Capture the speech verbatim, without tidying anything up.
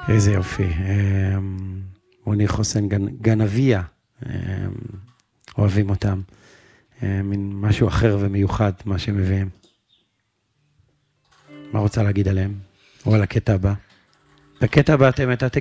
איזה יופי. רוני חוסן גנביה, אוהבים אותם. מין משהו אחר ומיוחד, מה שהם מביאים. מה רוצה להגיד עליהם? או על הקטע הבא? בקטע הבא אתם את